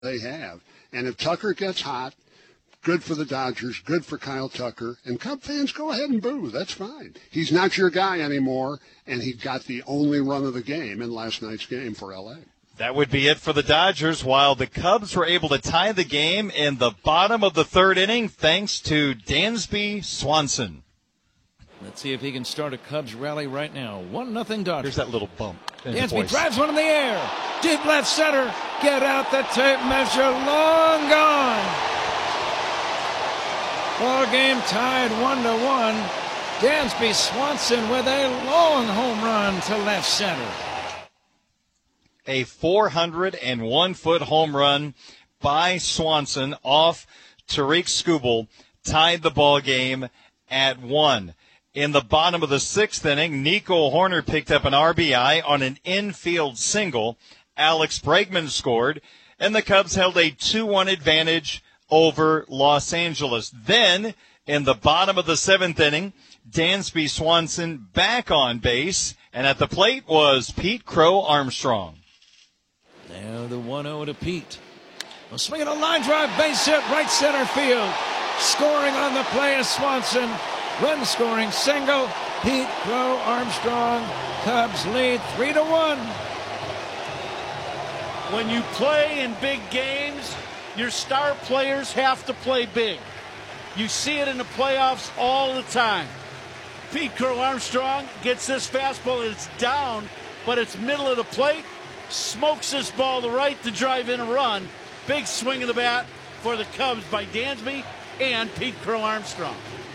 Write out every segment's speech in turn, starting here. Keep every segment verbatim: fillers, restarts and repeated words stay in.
they have. And if Tucker gets hot, good for the Dodgers, good for Kyle Tucker. And Cub fans, go ahead and boo. That's fine. He's not your guy anymore, and he got the only run of the game in last night's game for L A. That would be it for the Dodgers, while the Cubs were able to tie the game in the bottom of the third inning thanks to Dansby Swanson. Let's see if he can start a Cubs rally right now. One nothing Dodgers. Here's that little bump. Dansby drives one in the air. Deep left center. Get out the tape measure. Long gone. Ball game tied one to one. Dansby Swanson with a long home run to left center. A four hundred one foot home run by Swanson off Tarik Skubal tied the ball game at one. In the bottom of the sixth inning, Nico Hoerner picked up an R B I on an infield single. Alex Bregman scored, and the Cubs held a two one advantage over Los Angeles. Then, in the bottom of the seventh inning, Dansby Swanson back on base, and at the plate was Pete Crow Armstrong. Now the one oh to Pete. A swing and a line drive, base hit, right center field. Scoring on the play is Swanson. Run scoring single. Pete Crow Armstrong. Cubs lead three to one. When you play in big games, your star players have to play big. You see it in the playoffs all the time. Pete Crow Armstrong gets this fastball. It's down, but it's middle of the plate. Smokes this ball to right to drive in a run. Big swing of the bat for the Cubs by Dansby and Pete Crow Armstrong.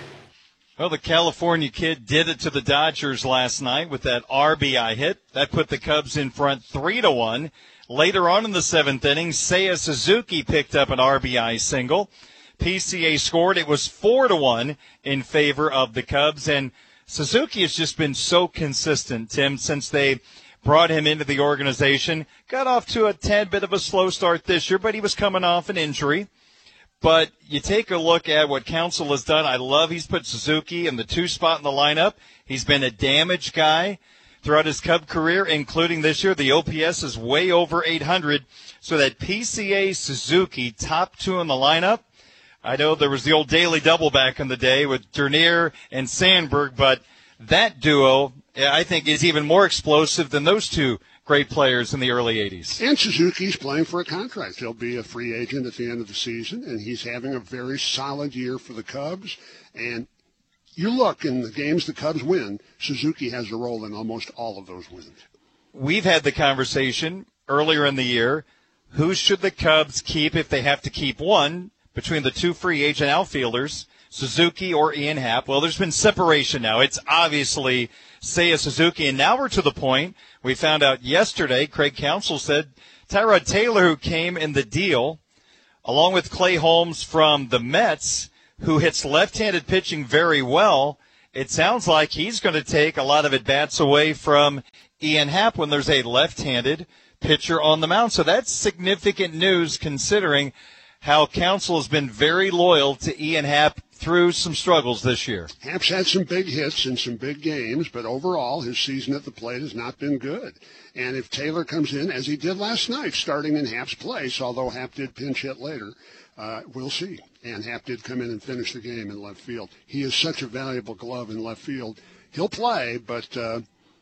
Well, the California kid did it to the Dodgers last night with that R B I hit. That put the Cubs in front three to one. Later on in the seventh inning, Seiya Suzuki picked up an R B I single. P C A scored. It was four to one in favor of the Cubs. And Suzuki has just been so consistent, Tim, since they brought him into the organization. Got off to a tad bit of a slow start this year, but he was coming off an injury. But you take a look at what Counsell has done. I love he's put Suzuki in the two spot in the lineup. He's been a damage guy throughout his Cub career, including this year. The O P S is way over eight hundred. So that P C A Suzuki, top two in the lineup. I know there was the old daily double back in the day with Dernier and Sandberg, but that duo, I think, is even more explosive than those two great players in the early eighties. And Suzuki's playing for a contract. He'll be a free agent at the end of the season, and he's having a very solid year for the Cubs. And you look, in the games the Cubs win, Suzuki has a role in almost all of those wins. We've had the conversation earlier in the year, who should the Cubs keep if they have to keep one between the two free agent outfielders, Suzuki or Ian Happ? Well, there's been separation now. It's obviously Seiya Suzuki, and now we're to the point we found out yesterday, Craig Counsell said Tyrod Taylor, who came in the deal, along with Clay Holmes from the Mets, who hits left-handed pitching very well, it sounds like he's going to take a lot of at-bats away from Ian Happ when there's a left-handed pitcher on the mound. So that's significant news considering how Counsell has been very loyal to Ian Happ through some struggles this year. Happ's had some big hits in some big games, but overall his season at the plate has not been good. And if Taylor comes in, as he did last night, starting in Happ's place, although Happ did pinch hit later, uh, we'll see. And Happ did come in and finish the game in left field. He is such a valuable glove in left field. He'll play, but uh,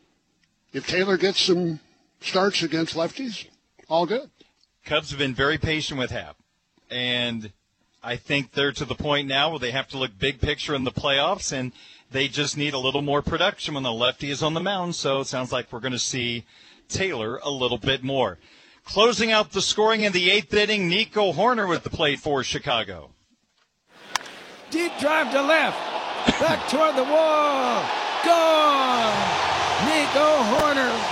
if Taylor gets some starts against lefties, all good. Cubs have been very patient with Happ. And I think they're to the point now where they have to look big picture in the playoffs, and they just need a little more production when the lefty is on the mound. So it sounds like we're going to see Taylor a little bit more. Closing out the scoring in the eighth inning, Nico Hoerner with the plate for Chicago. Deep drive to left. Back toward the wall. Gone. Nico Hoerner.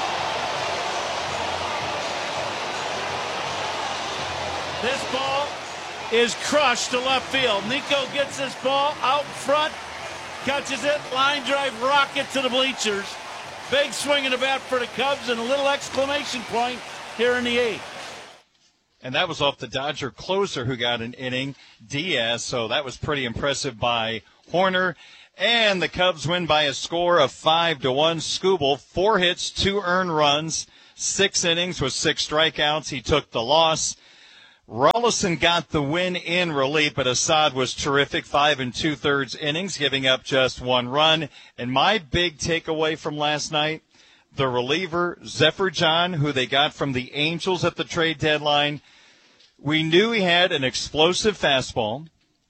This ball is crushed to left field. Nico gets this ball out front, catches it, line drive rocket to the bleachers. Big swing in the bat for the Cubs and a little exclamation point here in the eighth. And that was off the Dodger closer who got an inning, Diaz, so that was pretty impressive by Hoerner. And the Cubs win by a score of five to one. Skubal, four hits, two earned runs, six innings with six strikeouts. He took the loss. Rollison got the win in relief, but Assad was terrific, five and two-thirds innings, giving up just one run. And my big takeaway from last night, the reliever, Zephyr John, who they got from the Angels at the trade deadline, we knew he had an explosive fastball,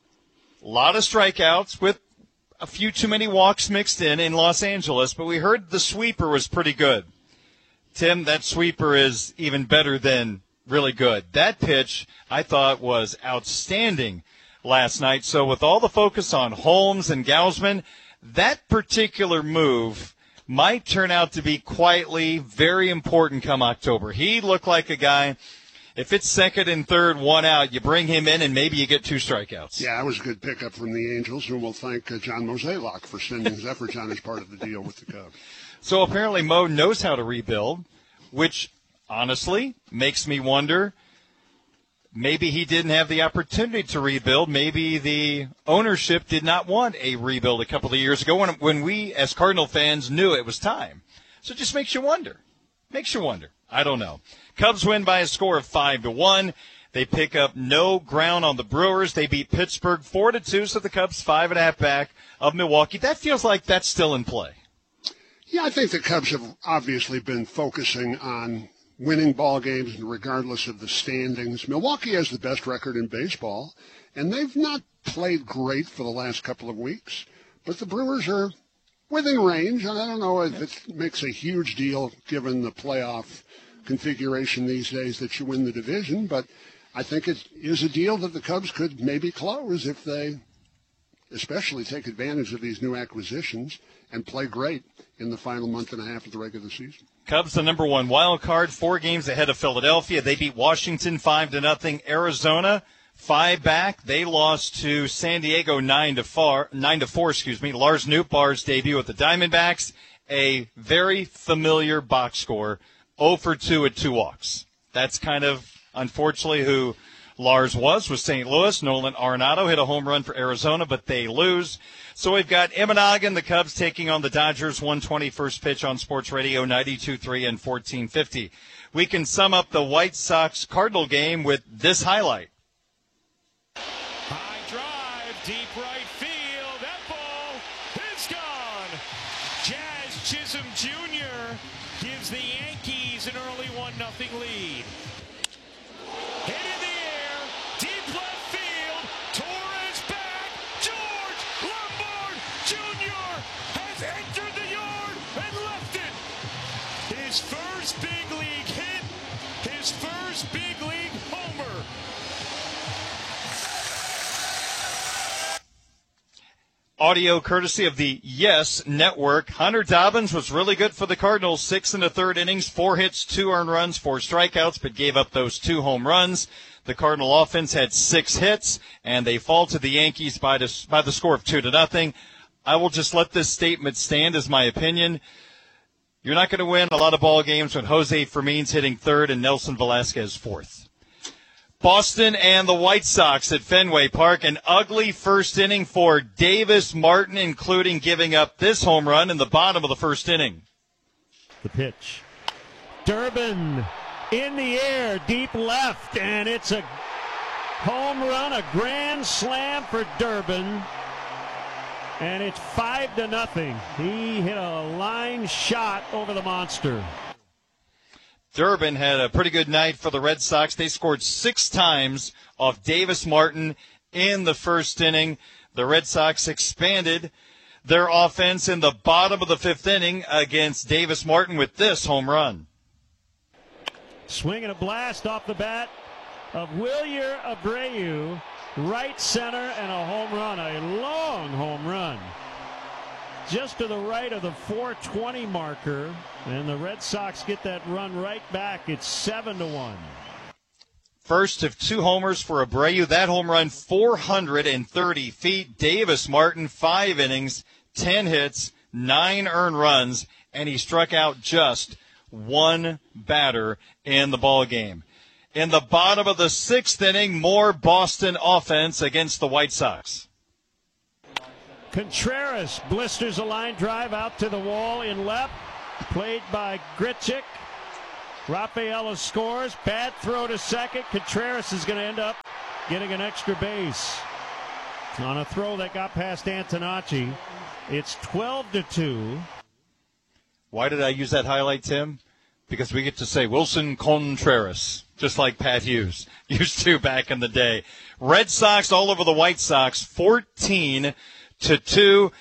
a lot of strikeouts with a few too many walks mixed in in Los Angeles, but we heard the sweeper was pretty good. Tim, that sweeper is even better than really good. That pitch, I thought, was outstanding last night. So with all the focus on Holmes and Gausman, that particular move might turn out to be quietly very important come October. He looked like a guy, if it's second and third, one out, you bring him in and maybe you get two strikeouts. Yeah, that was a good pickup from the Angels, and we'll thank uh, John Mozeliak for sending Zephyr John as part of the deal with the Cubs. So apparently Mo knows how to rebuild, which honestly makes me wonder, maybe he didn't have the opportunity to rebuild. Maybe the ownership did not want a rebuild a couple of years ago when, when we, as Cardinal fans, knew it was time. So it just makes you wonder. Makes you wonder. I don't know. Cubs win by a score of five to one. They pick up no ground on the Brewers. They beat Pittsburgh four to two, so the Cubs five and a half back of Milwaukee. That feels like that's still in play. Yeah, I think the Cubs have obviously been focusing on winning ball games regardless of the standings. Milwaukee has the best record in baseball, and they've not played great for the last couple of weeks. But the Brewers are within range, and I don't know if it makes a huge deal given the playoff configuration these days that you win the division, but I think it is a deal that the Cubs could maybe close if they especially take advantage of these new acquisitions and play great in the final month and a half of the regular season. Cubs, the number one wild card, four games ahead of Philadelphia. They beat Washington five to nothing. Arizona, five back. They lost to San Diego nine to four. Nine to four, excuse me. Lars Nootbaar's debut with the Diamondbacks, a very familiar box score, oh for two at two walks. That's kind of, unfortunately, who Lars was with Saint Louis. Nolan Arenado hit a home run for Arizona, but they lose. So we've got Imanagan, the Cubs, taking on the Dodgers, one twenty first pitch on Sports Radio, ninety-two point three and fourteen fifty. We can sum up the White Sox-Cardinal game with this highlight. High drive, deep right field. That ball is gone. Jazz Chisholm Junior gives the Yankees an early one nothing lead. Hit in the air, deep left field. Torres back. George Lombard Junior has entered the yard and left it. His first big league hit, his first big league homer. Audio courtesy of the Yes Network. Hunter Dobbins was really good for the Cardinals. Six and a third innings, four hits, two earned runs, four strikeouts, but gave up those two home runs. The Cardinal offense had six hits, and they fall to the Yankees by the, by the score of two to nothing. I will just let this statement stand as my opinion. You're not going to win a lot of ball games when Jose Fermin's hitting third and Nelson Velasquez fourth. Boston and the White Sox at Fenway Park. An ugly first inning for Davis Martin, including giving up this home run in the bottom of the first inning. The pitch. Durbin in the air, deep left, and it's a home run, a grand slam for Durbin. And it's five to nothing. He hit a line shot over the monster. Durbin had a pretty good night for the Red Sox. They scored six times off Davis Martin in the first inning. The Red Sox expanded their offense in the bottom of the fifth inning against Davis Martin with this home run. Swinging a blast off the bat of Wilyer Abreu, right center, and a home run, a long home run. Just to the right of the four twenty marker, and the Red Sox get that run right back. It's seven to one. First of two homers for Abreu. That home run, four hundred thirty feet. Davis Martin, five innings, ten hits, nine earned runs, and he struck out just one batter in the ball game. In the bottom of the sixth inning, more Boston offense against the White Sox. Contreras blisters a line drive out to the wall in left, played by Grichuk. Rafaela scores. Bad throw to second. Contreras is going to end up getting an extra base on a throw that got past Antonacci. It's twelve to two. Why did I use that highlight, Tim? Because we get to say Wilson Contreras, just like Pat Hughes used to back in the day. Red Sox all over the White Sox, fourteen to two.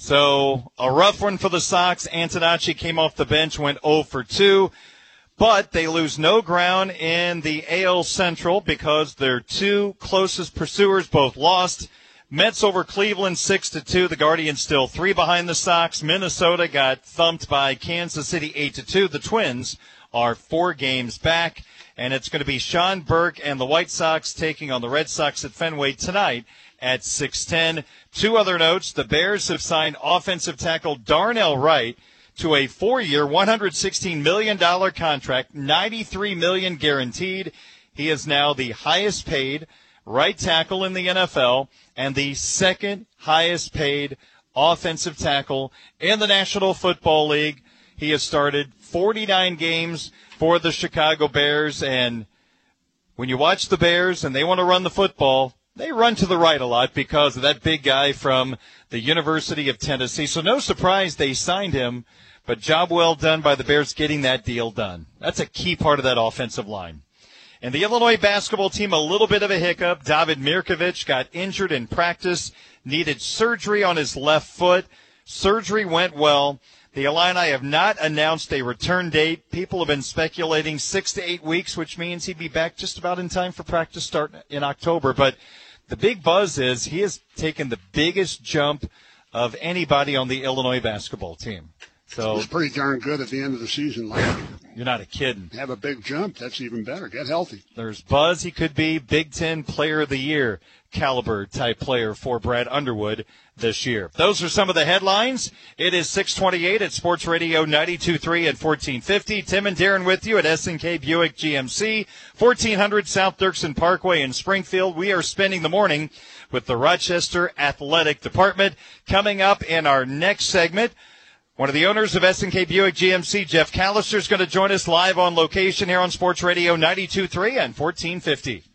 So a rough one for the Sox. Antonacci came off the bench, went oh for two. But they lose no ground in the A L Central because their two closest pursuers both lost. Mets over Cleveland six to two. The Guardians still three behind the Sox. Minnesota got thumped by Kansas City eight to two. The Twins are four games back, and it's going to be Sean Burke and the White Sox taking on the Red Sox at Fenway tonight at six ten. Two other notes. The Bears have signed offensive tackle Darnell Wright to a four-year, one hundred sixteen million dollars contract, ninety-three million dollars guaranteed. He is now the highest paid right tackle in the N F L and the second highest paid offensive tackle in the National Football League. He has started forty-nine games for the Chicago Bears, and when you watch the Bears and they want to run the football, they run to the right a lot because of that big guy from the University of Tennessee. So no surprise they signed him, but job well done by the Bears getting that deal done. That's a key part of that offensive line. And the Illinois basketball team, a little bit of a hiccup. David Mirkovic got injured in practice, needed surgery on his left foot. Surgery went well. The Illini have not announced a return date. People have been speculating six to eight weeks, which means he'd be back just about in time for practice start in October. But the big buzz is he has taken the biggest jump of anybody on the Illinois basketball team. So he's pretty darn good at the end of the season last year. You're not a kidding. Have a big jump. That's even better. Get healthy. There's buzz. He could be Big Ten Player of the Year caliber type player for Brad Underwood this year. Those are some of the headlines. It is six twenty-eight at Sports Radio ninety-two point three at fourteen fifty. Tim and Darren with you at S and K Buick G M C, fourteen hundred South Dirksen Parkway in Springfield. We are spending the morning with the Rochester Athletic Department. Coming up in our next segment, one of the owners of S and K Buick G M C, Jeff Callister, is going to join us live on location here on Sports Radio ninety-two point three and fourteen fifty.